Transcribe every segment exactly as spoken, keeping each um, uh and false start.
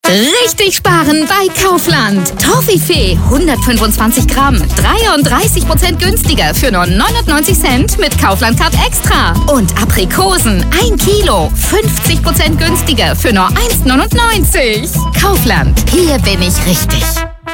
Richtig sparen bei Kaufland. Toffifee hundertfünfundzwanzig Gramm, dreiunddreißig Prozent günstiger für nur neunundneunzig Cent mit Kaufland Card Extra. Und Aprikosen ein Kilo, fünfzig Prozent günstiger für nur eins neunundneunzig. Kaufland, hier bin ich richtig.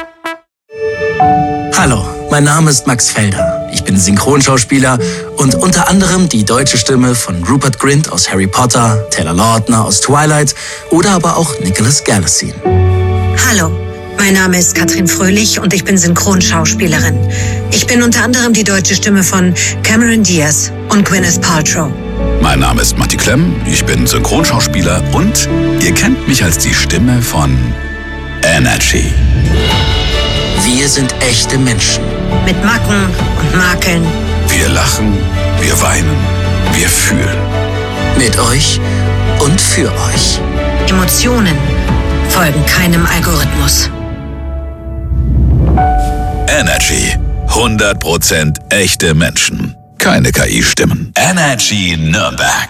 Hallo, mein Name ist Max Felder. Ich bin Synchronschauspieler und unter anderem die deutsche Stimme von Rupert Grint aus Harry Potter, Taylor Lautner aus Twilight oder aber auch Nicholas Galitzine. Hallo, mein Name ist Katrin Fröhlich und ich bin Synchronschauspielerin. Ich bin unter anderem die deutsche Stimme von Cameron Diaz und Gwyneth Paltrow. Mein Name ist Matti Klemm, ich bin Synchronschauspieler und ihr kennt mich als die Stimme von Energy. Wir sind echte Menschen. Mit Macken und Makeln. Wir lachen, wir weinen, wir fühlen. Mit euch und für euch. Emotionen folgen keinem Algorithmus. Energy. hundert Prozent echte Menschen. Keine K I-Stimmen. Energy Nürnberg.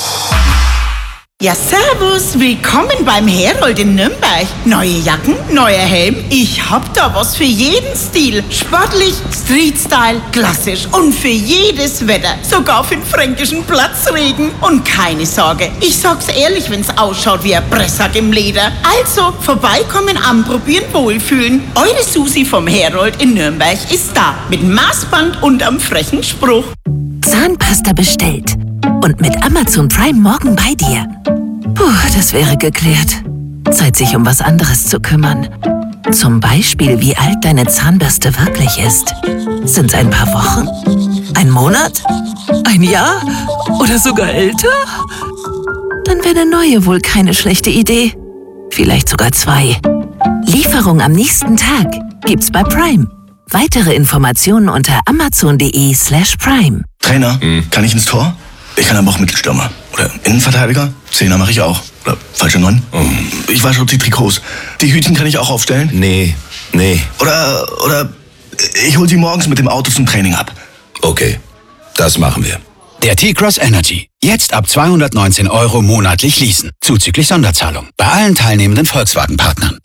Ja, servus, willkommen beim Herold in Nürnberg. Neue Jacken, neuer Helm, ich hab da was für jeden Stil. Sportlich, Street-Style, klassisch und für jedes Wetter. Sogar für den fränkischen Platzregen. Und keine Sorge, ich sag's ehrlich, wenn's ausschaut wie ein Pressack im Leder. Also, vorbeikommen, anprobieren, wohlfühlen. Eure Susi vom Herold in Nürnberg ist da. Mit Maßband und am frechen Spruch. Zahnpasta bestellt. Und mit Amazon Prime morgen bei dir. Puh, das wäre geklärt. Zeit, sich um was anderes zu kümmern. Zum Beispiel, wie alt deine Zahnbürste wirklich ist. Sind's ein paar Wochen? Ein Monat? Ein Jahr? Oder sogar älter? Dann wäre eine neue wohl keine schlechte Idee. Vielleicht sogar zwei. Lieferung am nächsten Tag gibt's bei Prime. Weitere Informationen unter amazon.de slash prime. Trainer, mhm. kann ich ins Tor? Ich kann aber auch Mittelstürmer. Oder Innenverteidiger. Zehner mache ich auch. Oder falsche Neun. Mhm. Ich wasche die Trikots. Die Hütchen kann ich auch aufstellen. Nee, nee. Oder, oder ich hol sie morgens mit dem Auto zum Training ab. Okay, das machen wir. Der T-Cross Energy. Jetzt ab zweihundertneunzehn Euro monatlich leasen. Zuzüglich Sonderzahlung. Bei allen teilnehmenden Volkswagen-Partnern.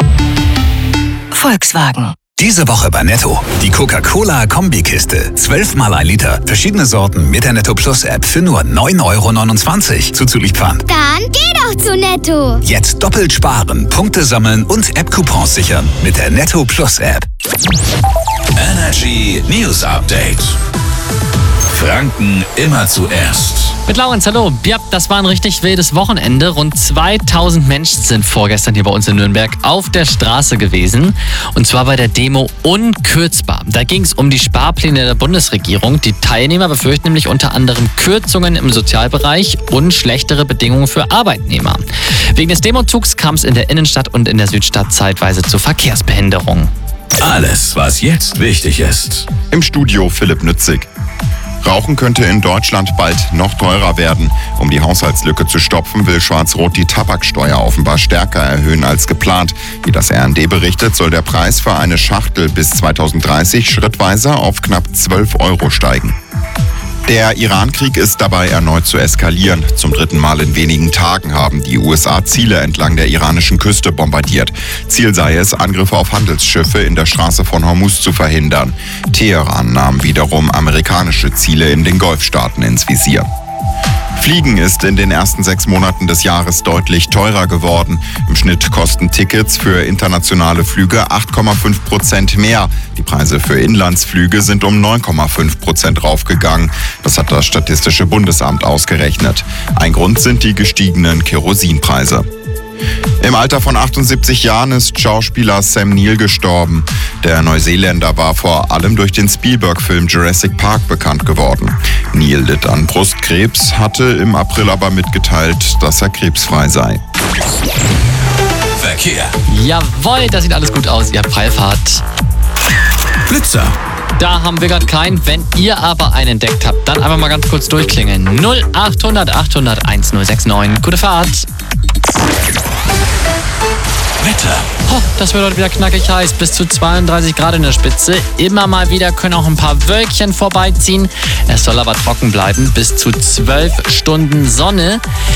Volkswagen. Diese Woche bei Netto. Die Coca-Cola-Kombikiste. zwölf mal ein Liter. Verschiedene Sorten mit der Netto Plus App für nur neun Euro neunundzwanzig. Zuzüglich Pfand. Dann geh doch zu Netto. Jetzt doppelt sparen, Punkte sammeln und App-Coupons sichern mit der Netto Plus App. Energy News Update. Franken immer zuerst. Mit Laurenz, hallo. Ja, das war ein richtig wildes Wochenende. Rund zweitausend Menschen sind vorgestern hier bei uns in Nürnberg auf der Straße gewesen. Und zwar bei der Demo Unkürzbar. Da ging es um die Sparpläne der Bundesregierung. Die Teilnehmer befürchten nämlich unter anderem Kürzungen im Sozialbereich und schlechtere Bedingungen für Arbeitnehmer. Wegen des Demozugs kam es in der Innenstadt und in der Südstadt zeitweise zu Verkehrsbehinderungen. Alles, was jetzt wichtig ist. Im Studio Philipp Nützig. Rauchen könnte in Deutschland bald noch teurer werden. Um die Haushaltslücke zu stopfen, will Schwarz-Rot die Tabaksteuer offenbar stärker erhöhen als geplant. Wie das R N D berichtet, soll der Preis für eine Schachtel bis zweitausenddreißig schrittweise auf knapp zwölf Euro steigen. Der Iran-Krieg ist dabei erneut zu eskalieren. Zum dritten Mal in wenigen Tagen haben die U S A Ziele entlang der iranischen Küste bombardiert. Ziel sei es, Angriffe auf Handelsschiffe in der Straße von Hormuz zu verhindern. Teheran nahm wiederum amerikanische Ziele in den Golfstaaten ins Visier. Fliegen ist in den ersten sechs Monaten des Jahres deutlich teurer geworden. Im Schnitt kosten Tickets für internationale Flüge acht Komma fünf Prozent mehr. Die Preise für Inlandsflüge sind um neun Komma fünf Prozent raufgegangen. Das hat das Statistische Bundesamt ausgerechnet. Ein Grund sind die gestiegenen Kerosinpreise. Im Alter von achtundsiebzig Jahren ist Schauspieler Sam Neill gestorben. Der Neuseeländer war vor allem durch den Spielberg-Film Jurassic Park bekannt geworden. Neill litt an Brustkrebs, hatte im April aber mitgeteilt, dass er krebsfrei sei. Verkehr. Jawohl, das sieht alles gut aus. Ihr habt Freifahrt. Blitzer. Da haben wir gerade keinen. Wenn ihr aber einen entdeckt habt, dann einfach mal ganz kurz durchklingeln. null achthundert achthundert1069. Gute Fahrt. Wetter. Oh, das wird heute wieder knackig heiß. Bis zu zweiunddreißig Grad in der Spitze. Immer mal wieder können auch ein paar Wölkchen vorbeiziehen. Es soll aber trocken bleiben. Bis zu zwölf Stunden Sonne.